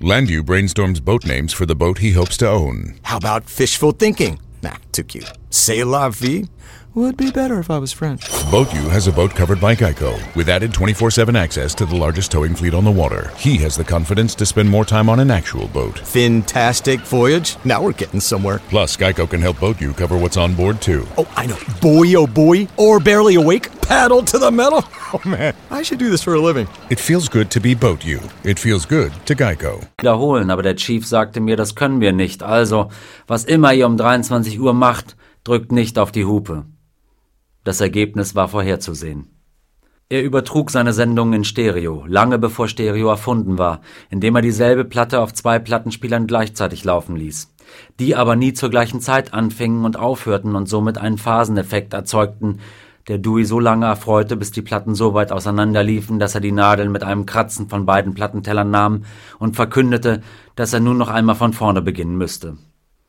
Landu brainstorms boat names for the boat he hopes to own. How about fishful thinking? Nah, too cute. C'est la vie? Would be better if I was French. BoatU has a boat covered by Geico, with added 24/7 access to the largest towing fleet on the water. He has the confidence to spend more time on an actual boat. Fantastic voyage. Now we're getting somewhere. Plus, Geico can help BoatU cover what's on board, too. Oh, I know. Boy, oh boy. Or barely awake. Paddle to the metal. Oh, man. I should do this for a living. It feels good to be BoatU. It feels good to Geico. Wiederholen, aber der Chief sagte mir, das können wir nicht. Also, was immer ihr um 23 Uhr macht, drückt nicht auf die Hupe. Das Ergebnis war vorherzusehen. Er übertrug seine Sendung in Stereo, lange bevor Stereo erfunden war, indem er dieselbe Platte auf 2 Plattenspielern gleichzeitig laufen ließ, die aber nie zur gleichen Zeit anfingen und aufhörten und somit einen Phaseneffekt erzeugten, der Dewey so lange erfreute, bis die Platten so weit auseinanderliefen, dass er die Nadeln mit einem Kratzen von beiden Plattentellern nahm und verkündete, dass er nun noch einmal von vorne beginnen müsste.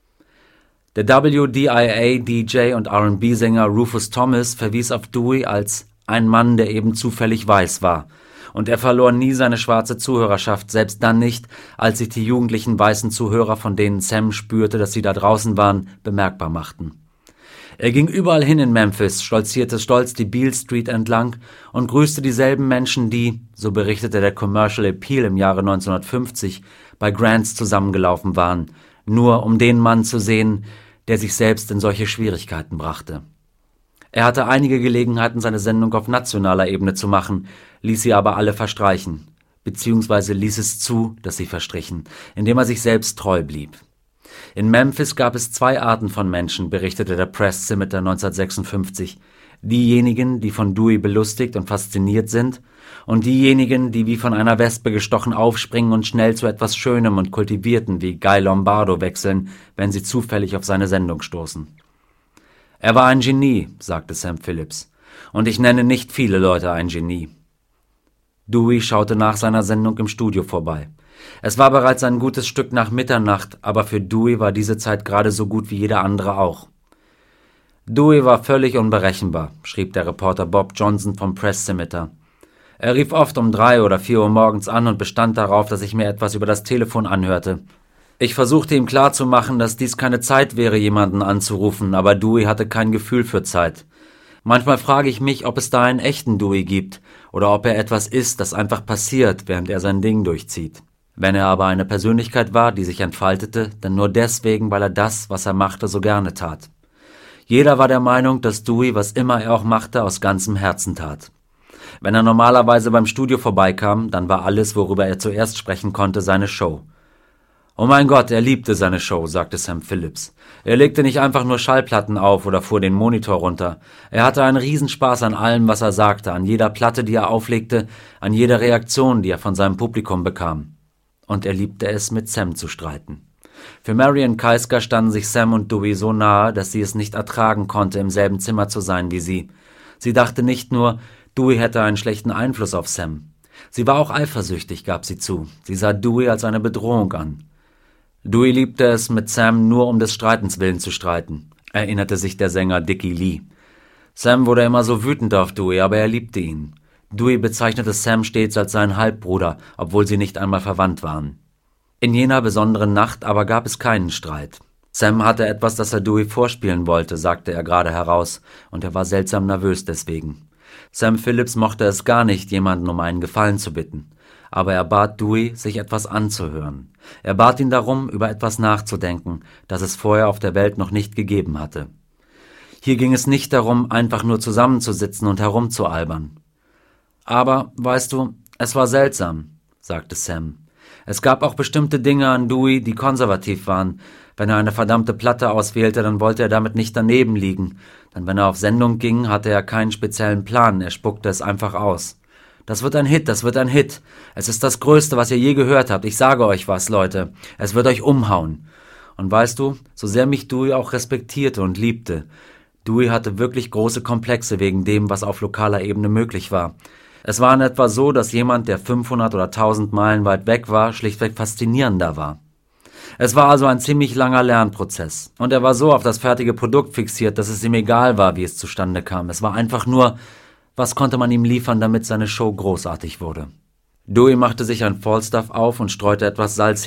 Der WDIA, DJ und R&B-Sänger Rufus Thomas verwies auf Dewey als ein Mann, der eben zufällig weiß war. Und er verlor nie seine schwarze Zuhörerschaft, selbst dann nicht, als sich die jugendlichen weißen Zuhörer, von denen Sam spürte, dass sie da draußen waren, bemerkbar machten. Er ging überall hin in Memphis, stolzierte stolz die Beale Street entlang und grüßte dieselben Menschen, die, so berichtete der Commercial Appeal im Jahre 1950, bei Grants zusammengelaufen waren, nur um den Mann zu sehen, der sich selbst in solche Schwierigkeiten brachte. Er hatte einige Gelegenheiten, seine Sendung auf nationaler Ebene zu machen, ließ sie aber alle verstreichen, beziehungsweise ließ es zu, dass sie verstrichen, indem er sich selbst treu blieb. In Memphis gab es 2 Arten von Menschen, berichtete der Press Scimitar 1956. Diejenigen, die von Dewey belustigt und fasziniert sind, und diejenigen, die wie von einer Wespe gestochen aufspringen und schnell zu etwas Schönem und Kultivierten wie Guy Lombardo wechseln, wenn sie zufällig auf seine Sendung stoßen. Er war ein Genie, sagte Sam Phillips, und ich nenne nicht viele Leute ein Genie. Dewey schaute nach seiner Sendung im Studio vorbei. Es war bereits ein gutes Stück nach Mitternacht, aber für Dewey war diese Zeit gerade so gut wie jeder andere auch. Dewey war völlig unberechenbar, schrieb der Reporter Bob Johnson vom Press Scimitar. Er rief oft um 3 oder 4 Uhr morgens an und bestand darauf, dass ich mir etwas über das Telefon anhörte. Ich versuchte ihm klarzumachen, dass dies keine Zeit wäre, jemanden anzurufen, aber Dewey hatte kein Gefühl für Zeit. Manchmal frage ich mich, ob es da einen echten Dewey gibt oder ob er etwas ist, das einfach passiert, während er sein Ding durchzieht. Wenn er aber eine Persönlichkeit war, die sich entfaltete, dann nur deswegen, weil er das, was er machte, so gerne tat. Jeder war der Meinung, dass Dewey, was immer er auch machte, aus ganzem Herzen tat. Wenn er normalerweise beim Studio vorbeikam, dann war alles, worüber er zuerst sprechen konnte, seine Show. »Oh mein Gott, er liebte seine Show«, sagte Sam Phillips. Er legte nicht einfach nur Schallplatten auf oder fuhr den Monitor runter. Er hatte einen Riesenspaß an allem, was er sagte, an jeder Platte, die er auflegte, an jeder Reaktion, die er von seinem Publikum bekam. Und er liebte es, mit Sam zu streiten. Für Marion Keisker standen sich Sam und Dewey so nahe, dass sie es nicht ertragen konnte, im selben Zimmer zu sein wie sie. Sie dachte nicht nur, Dewey hätte einen schlechten Einfluss auf Sam. Sie war auch eifersüchtig, gab sie zu. Sie sah Dewey als eine Bedrohung an. Dewey liebte es, mit Sam nur um des Streitens willen zu streiten, erinnerte sich der Sänger Dickie Lee. Sam wurde immer so wütend auf Dewey, aber er liebte ihn. Dewey bezeichnete Sam stets als seinen Halbbruder, obwohl sie nicht einmal verwandt waren. In jener besonderen Nacht aber gab es keinen Streit. Sam hatte etwas, das er Dewey vorspielen wollte, sagte er gerade heraus, und er war seltsam nervös deswegen. Sam Phillips mochte es gar nicht, jemanden um einen Gefallen zu bitten. Aber er bat Dewey, sich etwas anzuhören. Er bat ihn darum, über etwas nachzudenken, das es vorher auf der Welt noch nicht gegeben hatte. Hier ging es nicht darum, einfach nur zusammenzusitzen und herumzualbern. »Aber, weißt du, es war seltsam«, sagte Sam. »Es gab auch bestimmte Dinge an Dewey, die konservativ waren. Wenn er eine verdammte Platte auswählte, dann wollte er damit nicht daneben liegen. Dann, wenn er auf Sendung ging, hatte er keinen speziellen Plan, er spuckte es einfach aus. Das wird ein Hit, das wird ein Hit. Es ist das Größte, was ihr je gehört habt. Ich sage euch was, Leute. Es wird euch umhauen.« Und weißt du, so sehr mich Dewey auch respektierte und liebte, Dewey hatte wirklich große Komplexe wegen dem, was auf lokaler Ebene möglich war. Es war in etwa so, dass jemand, der 500 oder 1000 Meilen weit weg war, schlichtweg faszinierender war. Es war also ein ziemlich langer Lernprozess. Und er war so auf das fertige Produkt fixiert, dass es ihm egal war, wie es zustande kam. Es war einfach nur, was konnte man ihm liefern, damit seine Show großartig wurde. Dewey machte sich ein Falstaff auf und streute etwas Salz